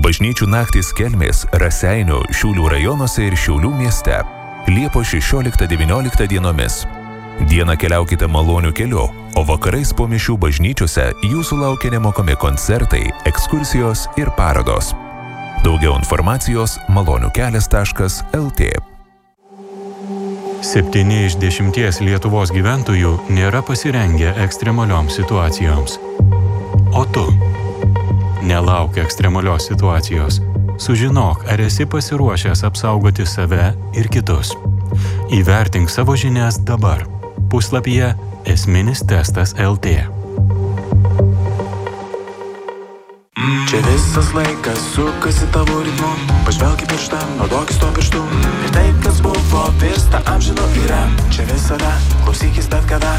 Bažnyčių naktys Kelmės, Raseinių, Šiaulių rajonuose ir Šiaulių mieste. Liepos 16-19 dienomis. Dieną keliaukite maloniu keliu, o vakarais po mišių bažnyčiose jūsų laukia nemokami koncertai, ekskursijos ir parodos. Daugiau informacijos maloniukelias.lt. 7 iš 10 Lietuvos gyventojų nėra pasirengę ekstremalioms situacijoms. O tu? Nelauk ekstremalios situacijos. Sužinok, ar esi pasiruošęs apsaugoti save ir kitus. Įvertink savo žinias dabar. Puslapyje esminis testas LT. Čia visas laikas sukasi tavo ritmu. Pažvelk į pirštą, naudokis tuo pirštu. Ir tai, kas buvo, virsta amžinu yra. Čia visada, klausykis bet kada.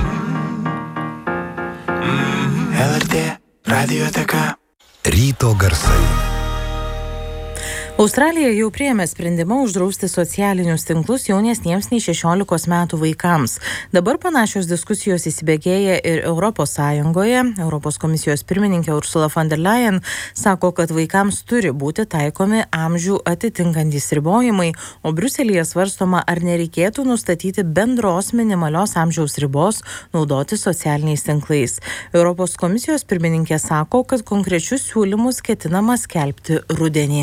LRT radioteka. Ryto garsai. Australija jau priėmė sprendimą uždrausti socialinius tinklus jaunesniems nei 16 metų vaikams. Dabar panašios diskusijos įsibėgėja ir Europos Sąjungoje. Europos komisijos pirmininkė Ursula von der Leyen sako, kad vaikams turi būti taikomi amžių atitinkantys ribojimai, o Briuselyje svarstoma, ar nereikėtų nustatyti bendros minimalios amžiaus ribos naudoti socialiniais tinklais. Europos komisijos pirmininkė sako, kad konkrečius siūlymus ketinama skelbti rudenį.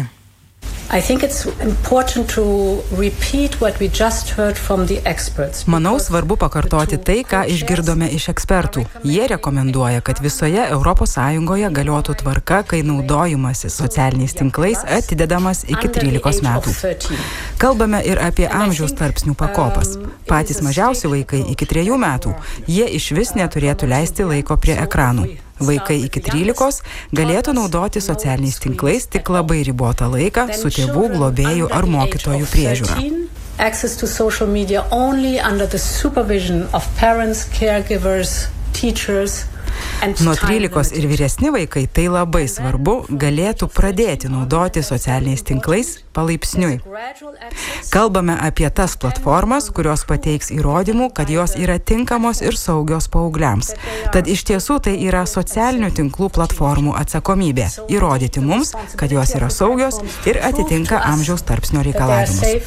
Manau, svarbu pakartoti tai, ką išgirdome iš ekspertų. Jie rekomenduoja, kad visoje Europos Sąjungoje galiotų tvarka, kai naudojimasi socialiniais tinklais atidedamas iki 13 metų. Kalbame ir apie amžiaus tarpsnių pakopas. Patys mažiausi vaikai iki 3 metų, jie išvis neturėtų leisti laiko prie ekranų. Vaikai iki 13 galėtų naudoti socialiniais tinklais tik labai ribotą laiką su tėvų, globėjų ar mokytojų priežiūra. Access to social media only under the supervision of parents, caregivers, teachers. Nuo 13 ir vyresni vaikai, tai labai svarbu, galėtų pradėti naudoti socialiniais tinklais palaipsniui. Kalbame apie tas platformas, kurios pateiks įrodymų, kad jos yra tinkamos ir saugios paaugliams. Tad iš tiesų tai yra socialinių tinklų platformų atsakomybė įrodyti mums, kad jos yra saugios ir atitinka amžiaus tarpsnio reikalavimus.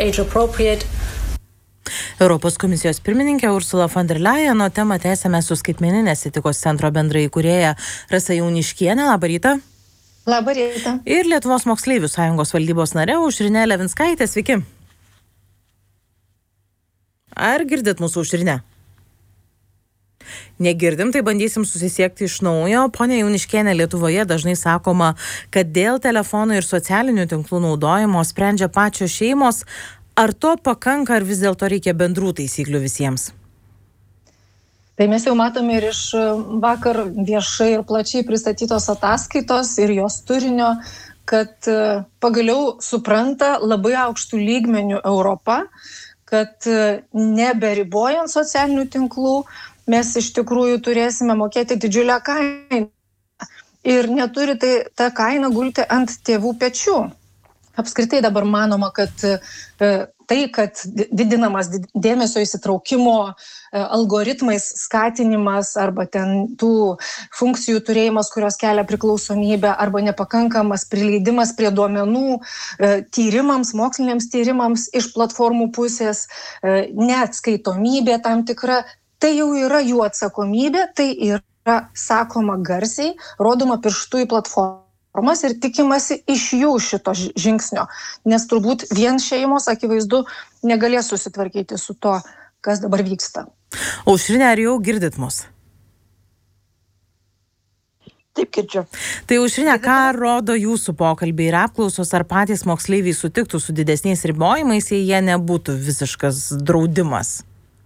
Europos komisijos pirmininkė Ursula von der Leyen, o temą tęsėme su skaitmeninės etikos centro bendraįkūrėja Rasa Jauniškienė. Labą rytą. Labą rytą. Ir Lietuvos moksleivių sąjungos valdybos narė Aušrinė Levinskaitė. Sveiki. Ar girdit mūsų, Aušrinė? Negirdim, tai bandysim susisiekti iš naujo. Pone Jauniškienė, Lietuvoje dažnai sakoma, kad dėl telefonų ir socialinių tinklų naudojimo sprendžia pačios šeimos. Ar to pakanka, ar vis dėlto reikia bendrų taisyklių visiems? Tai mes jau matome ir iš vakar viešai ir plačiai pristatytos ataskaitos ir jos turinio, kad pagaliau supranta labai aukštų lygmenių Europą, kad neberibojant socialinių tinklų mes iš tikrųjų turėsime mokėti didžiulę kainą. Ir neturi ta kaina gulti ant tėvų pečių. Apskritai dabar manoma, kad tai, kad didinamas dėmesio įsitraukimo algoritmais skatinimas arba ten tų funkcijų turėjimas, kurios kelia priklausomybę, arba nepakankamas prileidimas prie duomenų tyrimams, moksliniams tyrimams iš platformų pusės, neatskaitomybė tam tikra, tai jau yra jų atsakomybė, tai yra sakoma garsiai, rodoma pirštu į platformą. Ir tikimasi iš jų šito žingsnio, nes turbūt vien šeimos, akivaizdu, negalės susitvarkyti su to, kas dabar vyksta. Aušrinė, ar jau girdit mus? Taip, girdžiu. Tai Aušrinė, ką rodo jūsų pokalbiai ir apklausos, ar patys moksleiviai sutiktų su didesniais ribojimais, jei jie nebūtų visiškas draudimas?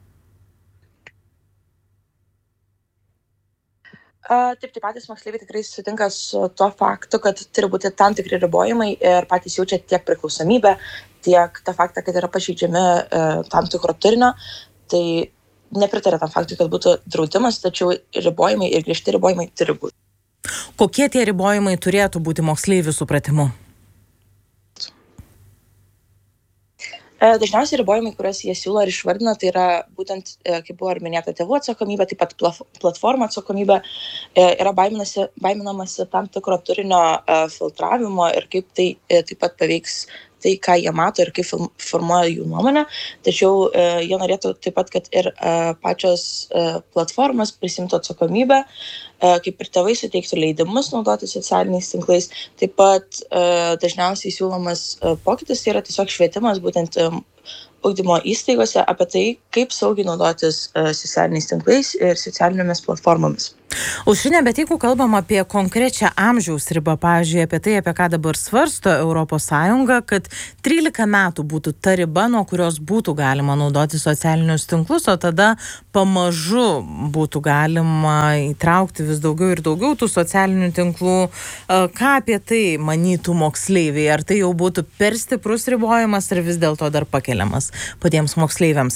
Taip, tai patys moksleiviai tikrai sutinka su tuo faktu, kad turi būti tam tikri ribojimai ir patys jaučia tiek priklausomybę, tiek tą faktą, kad yra pažeidžiami tam tikro turinio. Tai nepritarė tam faktui, kad būtų draudimas, tačiau ribojimai ir griežti ribojimai turi būti. Kokie tie ribojimai turėtų būti moksleivių supratimu? Dažniausiai ribojimai, kuriuos jie siūlo ir išvardina, tai yra būtent, kaip buvo ir minėta, tėvų atsakomybė, taip pat platformų atsakomybė, yra baiminamasi tam tikro turinio filtravimo ir kaip tai taip pat paveiks tai, ką jie mato ir kaip formuoja jų nuomonę. Tačiau jie norėtų taip pat, kad ir pačios platformos prisimtų atsakomybę, kaip ir tėvai suteiktų leidimus naudoti socialiniais tinklais. Taip pat dažniausiai siūlomas pokytis tai yra tiesiog švietimas būtent ugdymo įstaigose apie tai, kaip saugiai naudotis socialiniais tinklais ir socialinėmis platformomis. Aušrinė, bet jeigu kalbam apie konkrečią amžiaus ribą, pavyzdžiui, apie tai, apie ką dabar svarsto ES, kad 13 metų būtų ta riba, nuo kurios būtų galima naudoti socialinius tinklus, o tada pamažu būtų galima įtraukti vis daugiau ir daugiau tų socialinių tinklų. Ką apie tai manytų moksleiviai? Ar tai jau būtų per stiprus ribojimas, ar vis dėlto dar pakeliamas patiems moksleiviams?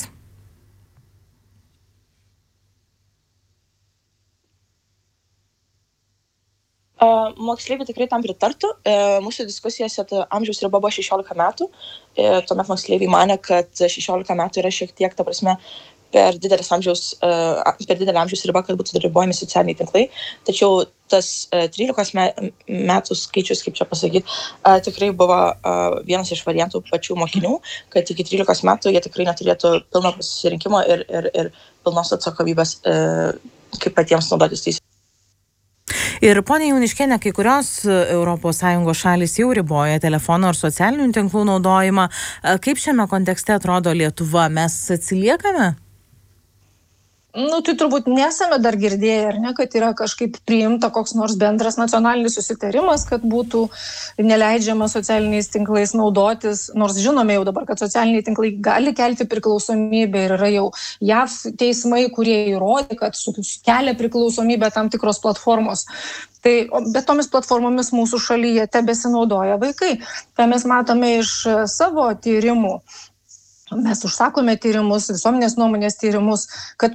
Moksleiviai tikrai tam pritartų. Mūsų diskusijose amžiaus riba buvo 16 metų. Tuomet moksleiviai manė, kad 16 metų yra šiek tiek, ta prasme, per didelė amžiaus riba, kad būtų ribojami socialiniai tinklai. Tačiau tas 13 metų skaičius, kaip čia pasakyti, tikrai buvo vienas iš variantų pačių mokinių, kad iki 13 metų jie tikrai neturėtų pilno pasirinkimo ir pilnos atsakomybės, kaip patiems naudotis tais. Ir ponia Jauniškiene, kai kurios ES šalys jau riboja telefono ir socialinių tinklų naudojimą. Kaip šiame kontekste atrodo Lietuva? Mes atsiliekame? Tai turbūt nesame dar girdėję, ar ne, kad yra kažkaip priimta koks nors bendras nacionalinis susitarimas, kad būtų neleidžiama socialiniais tinklais naudotis, nors žinome jau dabar, kad socialiniai tinklai gali kelti priklausomybę ir yra jau JAV teismai, kurie įrodė, kad kelia priklausomybę tam tikros platformos. Bet tomis platformomis mūsų šalyje tebesinaudoja vaikai. Tai mes matome iš savo tyrimų. Mes užsakome tyrimus, visuomenės nuomonės tyrimus, kad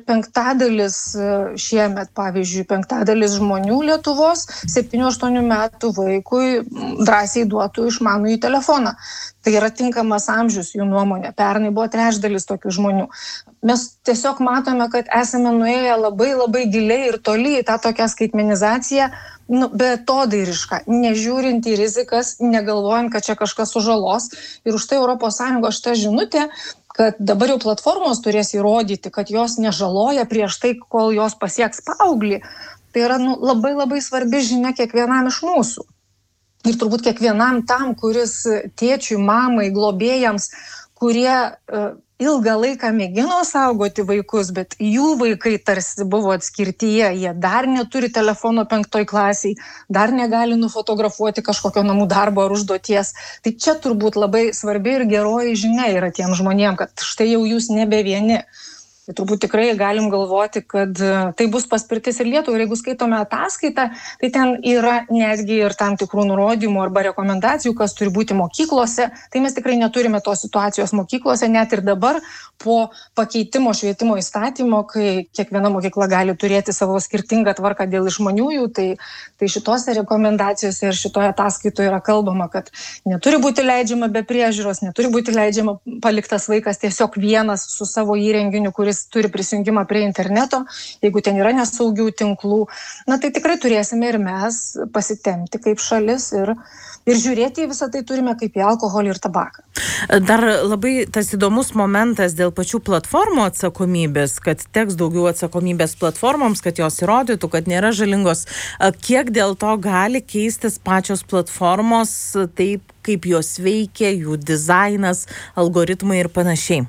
5% šiemet, pavyzdžiui, 5% žmonių Lietuvos 7-8 metų vaikui drąsiai duotų išmanųjį telefoną. Tai yra tinkamas amžius jų nuomonė. Pernai buvo 3% tokių žmonių. Mes tiesiog matome, kad esame nuėję labai, labai giliai ir toli į tą tokią skaitmenizaciją, beatodairišką, nežiūrint į rizikas, negalvojant, kad čia kažkas sužalos. Ir už tai ES šita žinutė, kad dabar jau platformos turės įrodyti, kad jos nežaloja prieš tai, kol jos pasieks paauglį. Tai yra labai, labai svarbi žinia kiekvienam iš mūsų. Ir turbūt kiekvienam tam, kuris tėčiui, mamai, globėjams, kurie ilgą laiką mėgino saugoti vaikus, bet jų vaikai tarsi buvo atskirtyje, jie dar neturi telefono 5 klasiai, dar negali nufotografuoti kažkokio namų darbo ar užduoties. Tai čia turbūt labai svarbi ir geroji žinia yra tiem žmonėm, kad štai jau jūs nebe vieni. Tai turbūt tikrai galim galvoti, kad tai bus paspirtis ir Lietuvai. Ir jeigu skaitome ataskaitą, tai ten yra netgi ir tam tikrų nurodymų arba rekomendacijų, kas turi būti mokyklose. Tai mes tikrai neturime tos situacijos mokyklose, net ir dabar po pakeitimo švietimo įstatymo, kai kiekviena mokykla gali turėti savo skirtingą tvarką dėl išmaniųjų, tai šitose rekomendacijose ir šitoje ataskaitoje yra kalbama, kad neturi būti leidžiama be priežiūros, neturi būti leidžiama paliktas vaikas tiesiog vienas su savo įrenginiu, kuris turi prisijungimą prie interneto, jeigu ten yra nesaugių tinklų. Tai tikrai turėsime ir mes pasitempti kaip šalis ir žiūrėti į visą tai turime kaip į alkoholį ir tabaką. Dar labai tas įdomus momentas dėl pačių platformų atsakomybės, kad teks daugiau atsakomybės platformoms, kad jos įrodytų, kad nėra žalingos. Kiek dėl to gali keistis pačios platformos, taip kaip jos veikia, jų dizainas, algoritmai ir panašiai?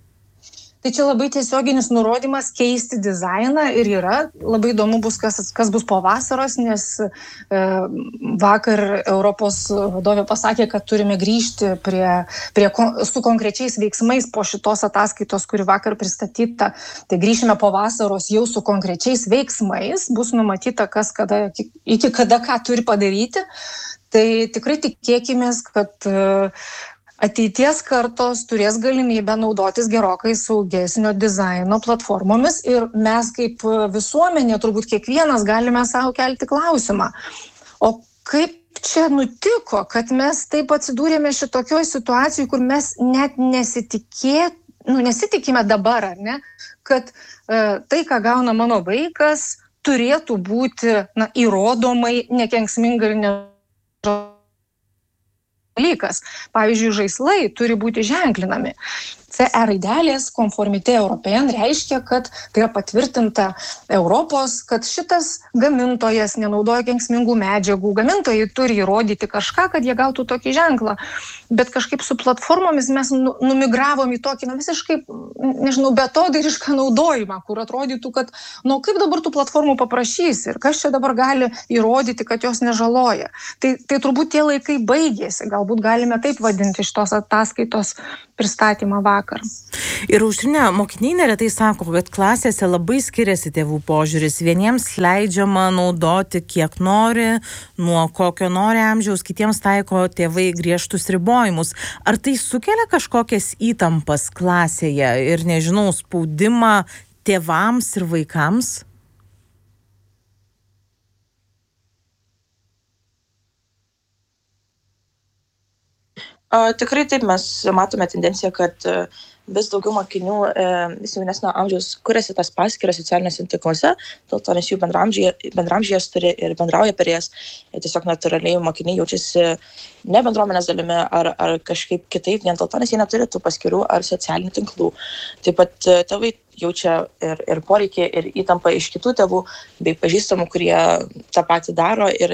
Tai čia labai tiesioginis nurodymas keisti dizainą ir yra. Labai įdomu bus, kas bus po vasaros, nes vakar Europos vadovė pasakė, kad turime grįžti su konkrečiais veiksmais po šitos ataskaitos, kuri vakar pristatyta. Tai grįšime po vasaros jau su konkrečiais veiksmais, bus numatyta, iki kada ką turi padaryti. Tai tikrai tikėkimės, kad ateities kartos turės galimybę naudotis gerokai saugesnio dizaino platformomis ir mes kaip visuomenė, turbūt kiekvienas galime savo kelti klausimą. O kaip čia nutiko, kad mes taip atsidūrėme šitokioj situacijai, kur mes net nesitikime dabar, ar ne, kad tai, ką gauna mano vaikas, turėtų būti įrodomai nekenksminga ir dalykas. Pavyzdžiui, žaislai turi būti ženklinami. CE raidelės Conformité Européenne reiškia, kad tai yra patvirtinta Europos, kad šitas gamintojas nenaudoja kenksmingų medžiagų. Gamintojai turi įrodyti kažką, kad jie gautų tokį ženklą. Bet kažkaip su platformomis mes numigravom į tokį visiškai, betodarišką naudojimą, kur atrodytų, kad, kaip dabar tų platformų paprašys ir kas čia dabar gali įrodyti, kad jos nežaloja. Tai turbūt tie laikai baigėsi. Galbūt galime taip vadinti šitos ataskaitos pristatymą vakar. Ir Aušrine, mokiniai neretai sako, kad klasėse labai skiriasi tėvų požiūris. Vieniems leidžiama naudoti kiek nori, nuo kokio nori amžiaus, kitiems taiko tėvai griežtus ribojimus. Ar tai sukelia kažkokias įtampas klasėje ir, spaudimą tėvams ir vaikams? Tikrai taip, mes matome tendenciją, kad vis daugiau mokinių vis jaunesnio amžiaus kuriasi tas paskyras socialiniuose tinkluose, dėl to nes jų bendramžiai jas turi ir bendrauja per jas. Tiesiog natūraliai mokiniai jaučiasi ne bendruomenės dalimi ar kažkaip kitaip, vien dėl to, nes jie neturi tų paskyrų ar socialinių tinklų. Taip pat tėvai jaučia ir poreikį, ir įtampą iš kitų tėvų bei pažįstamų, kurie tą patį daro ir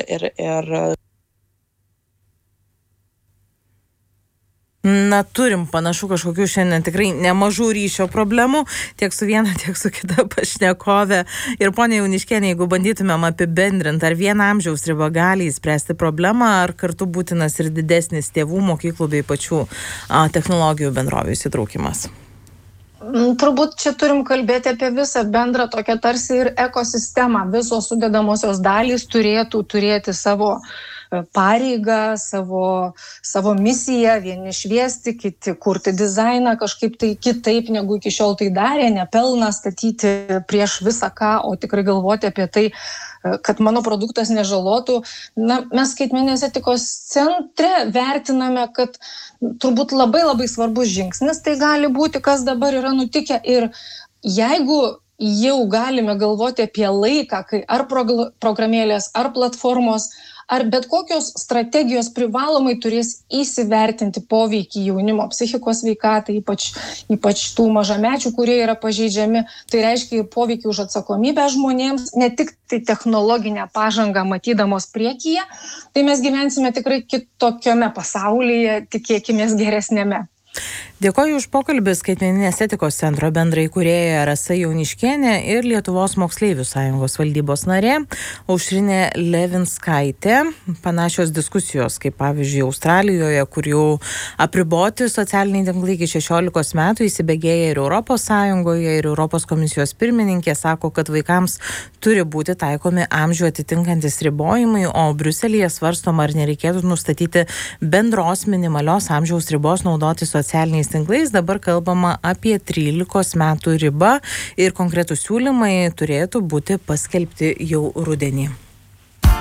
turim panašu kažkokių šiandien tikrai nemažų ryšio problemų, tiek su viena, tiek su kita pašnekove. Ir ponia Jauniškienė, jeigu bandytumėm apibendrinti, ar viena amžiaus riba gali įspręsti problemą, ar kartu būtinas ir didesnis tėvų, mokyklų bei pačių technologijų bendrovių įsitraukimas? Turbūt čia turim kalbėti apie visą bendrą tokią tarsi ir ekosistemą. Visos sudedamosios dalys turėtų turėti savo pareigą, savo misiją, vieni šviesti, kiti kurti dizainą kažkaip tai kitaip, negu iki šiol tai darė, nepelną statyti prieš visą ką, o tikrai galvoti apie tai, kad mano produktas nežalotų. Mes skaitmeninės etikos centre vertiname, kad turbūt labai labai svarbus žingsnis tai gali būti, kas dabar yra nutikę. Ir jeigu jau galime galvoti apie laiką, kai ar programėlės, ar platformos, ar bet kokios strategijos privalomai turės įsivertinti poveikį jaunimo psichikos sveikatai, ypač tų mažamečių, kurie yra pažeidžiami. Tai reiškia ir poveikį už atsakomybę žmonėms, ne tik tai technologinę pažangą matydamos priekyje, tai mes gyvensime tikrai kitokiame pasaulyje, tikėkimės geresnėme. Dėkoju už pokalbį Skaitmeninės etikos centro bendraįkūrėja Rasa Jauniškienė ir Lietuvos moksleivių sąjungos valdybos narė Aušrinė Levinskaitė. Panašios diskusijos, kaip pavyzdžiui Australijoje, kur jau apriboti socialiniai tinklai iki 16 metų, įsibėgėja ir Europos Sąjungoje, ir Europos komisijos pirmininkė sako, kad vaikams turi būti taikomi amžių atitinkantis ribojimai, o Briuselyje svarstoma, ar nereikėtų nustatyti bendros minimalios amžiaus ribos naudoti socialiniais tinklais. Dabar kalbama apie 13 metų ribą ir konkretūs siūlymai turėtų būti paskelbti jau rudenį.